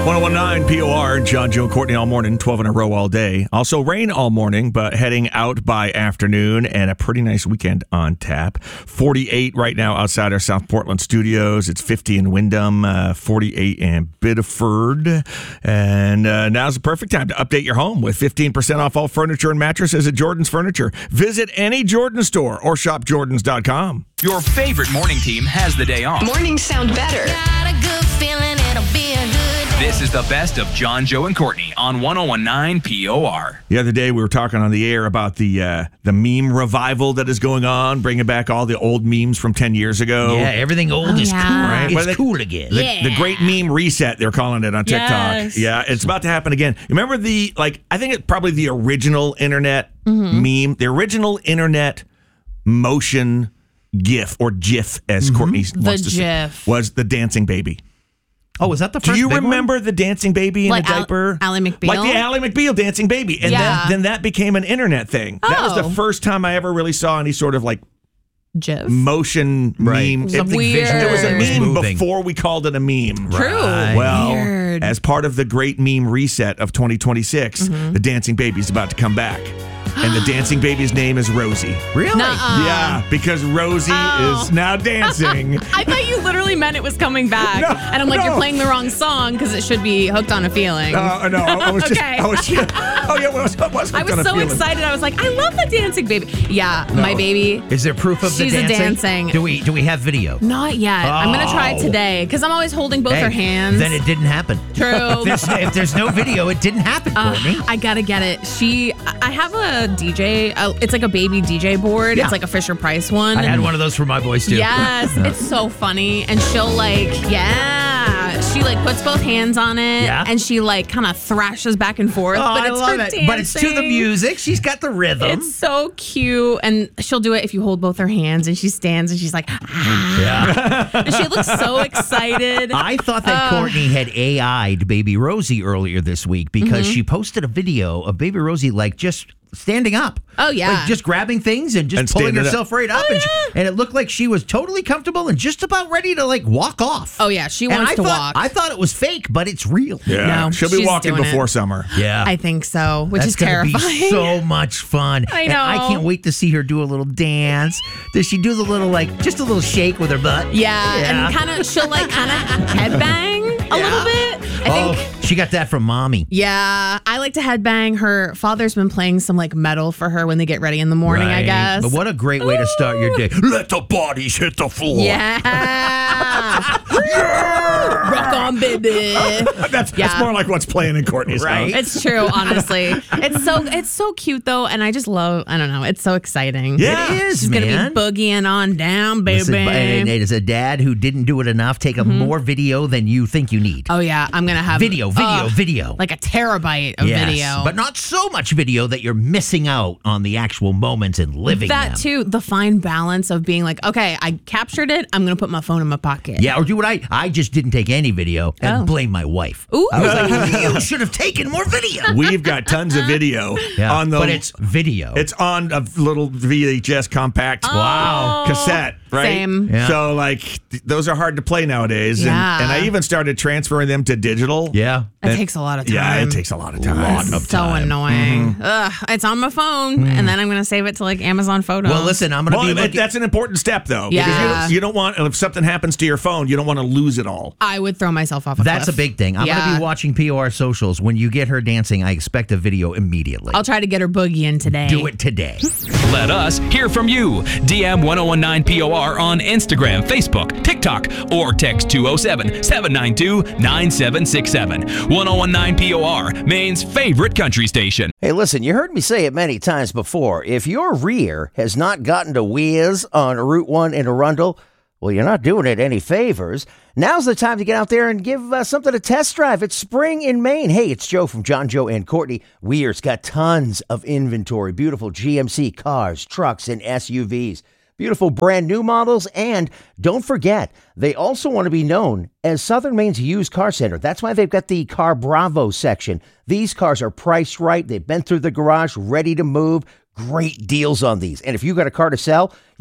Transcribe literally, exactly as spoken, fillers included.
ten nineteen P O R, John, Joe, and Courtney all morning, twelve in a row all day. Also rain all morning, but heading out by afternoon and a pretty nice weekend on tap. forty-eight right now outside our South Portland studios. It's fifty in Windham, uh, forty-eight in Biddeford. And uh, now's the perfect time to update your home with fifteen percent off all furniture and mattresses at Jordan's Furniture. Visit any Jordan store or shop jordans dot com. Your favorite morning team has the day off. Mornings sound better. Got a good feeling it'll be a good day. This is the best of John, Joe, and Courtney on ten nineteen P O R. The other day we were talking on the air about the uh, the meme revival that is going on, bringing back all the old memes from ten years ago. Yeah, everything old Oh, is yeah. cool. Right? It's What are they- cool again. The, Yeah. the great meme reset, they're calling it on TikTok. Yes. Yeah, it's about to happen again. Remember the, like, I think it's probably the original internet meme, the original internet motion GIF or GIF, as Courtney wants to say, GIF. was the dancing baby. Oh, was that the Do first you big one? remember the dancing baby in Like a Al- diaper? Ally McBeal? Like the Ally McBeal dancing baby. And Yeah. then, then that became an internet thing. That was the Oh. first time I ever really saw any sort of like GIF. motion Right. meme. Something it, weird. it was a It was meme moving. before we called it a meme. True. Right. Well, Weird. as part of the great meme reset of twenty twenty-six, Mm-hmm. the dancing baby's about to come back. And the dancing baby's name is Rosie. Really? Nuh-uh. Yeah, because Rosie Oh. is now dancing. I thought you literally meant it was coming back. No, and I'm like, no. you're playing the wrong song because it should be Hooked on a Feeling. Uh, no, I was just. Okay. I was, oh, yeah, well, I was, I was, I was hooked on a so feeling. excited. I was like, I love the dancing baby. Yeah, No. my baby. Is there proof of She's the a dancing? dancing. Do we do we have video? Not yet. I'm going to try it Oh. today because I'm always holding both Hey, her hands. Then it didn't happen. True. If there's, if there's no video, it didn't happen, Uh, Courtney. I gotta get it. She, I have a D J. Uh, it's like a baby D J board. Yeah. It's like a Fisher Price one. I had one of those for my boys too. Yes, it's so funny. And she'll like, yeah, she like puts both hands on it. Yeah. And she like kind of thrashes back and forth. Oh, but I it's love her it. dancing. But it's to the music. She's got the rhythm. It's so cute. And she'll do it if you hold both her hands and she stands and she's like, ah. yeah. And she looks so excited. I thought that Uh, Courtney had A I'd Baby Rosie earlier this week because Mm-hmm. she posted a video of Baby Rosie like just standing up. Oh, yeah. Like just grabbing things and just And pulling standing up. herself right up. Oh, and, she- yeah. and it looked like she was totally comfortable and just about ready to like walk off. Oh, yeah, she And wants I to thought, walk. I thought it was fake, but it's real. Yeah, No, she'll be she's walking doing before it. summer. Yeah. I think so, which That's is gonna terrifying. be so much fun. I And I know. can't wait to see her do a little dance. Does she do the little like just a little shake with her butt? Yeah, Yeah. and kind of she'll like kind of headbang a little bit. I think. Oh, she got that from mommy. Yeah, I like to headbang. Her father's been playing some like metal for her when they get ready in the morning. I Right. guess. But what a great way to start your day. Let the bodies hit the floor. Yeah. Rock on, baby. That's, that's Yeah. more like what's playing in Courtney's Right. house. It's true, honestly. It's so it's so cute though, and I just love. I don't know. It's so exciting. Yeah. It is, She's man. gonna be boogieing on down, baby. Listen, and it is a dad who didn't do it enough. Take a more video than you think you need. Oh yeah, I'm gonna have Video, video, uh, video. like a terabyte of Yes, video. but not so much video that you're missing out on the actual moments and living that them. too, the fine balance of being like, okay, I captured it. I'm gonna put my phone in my pocket. Yeah, or do what I I just didn't take any video and Oh. blame my wife. Ooh. I was like, you should have taken more video. We've got tons of video Yeah, on the. but it's video. It's on a little V H S compact Wow. cassette, right? Same. Yeah. So, like, th- those are hard to play nowadays. Yeah. And, and I even started transferring them to digital. yeah. It And- takes a lot of time. Yeah, it takes a lot of time. Lot It's of so time. annoying. Ugh, it's on my phone, and then I'm gonna save it to like Amazon Photos. Well, listen, I'm gonna Well, be that- looking. that's an important step, though. Yeah. Because you don't, you don't want, if something happens to your phone, you don't want to lose it all. I would throw myself off a That's a cliff. big thing. I'm Yeah. gonna be watching P O R socials. When you get her dancing, I expect a video immediately. I'll try to get her boogieing today. do it today. Let us hear from you. D M ten nineteen P O R on Instagram, Facebook, TikTok, or text two oh seven, seven nine two, nine seven six seven. ten nineteen P O R, Maine's favorite country station. Hey, listen, you heard me say it many times before. If your rear has not gotten to whiz on Route one in Arundel, well, you're not doing it any favors. Now's the time to get out there and give uh, something a test drive. It's spring in Maine. Hey, it's Joe from John, Joe, and Courtney. Weir's got tons of inventory. Beautiful G M C cars, trucks, and S U Vs. Beautiful brand new models. And don't forget, they also want to be known as Southern Maine's used car center. That's why they've got the Car Bravo section. These cars are priced right. They've been through the garage, ready to move. Great deals on these. And if you got a car to sell,